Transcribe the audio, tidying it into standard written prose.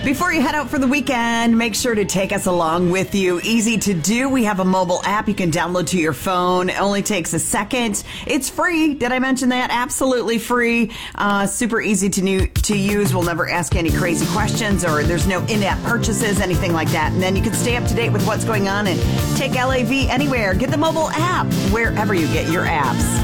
Before you head out for the weekend, make sure to take us along with you. Easy to do. We have a mobile app you can download to your phone. It only takes a second. It's free. Did I mention that? Absolutely free. Super easy to use. We'll never ask any crazy questions, or there's no in-app purchases, anything like that. And then you can stay up to date with what's going on and take LAV anywhere. Get the mobile app wherever you get your apps.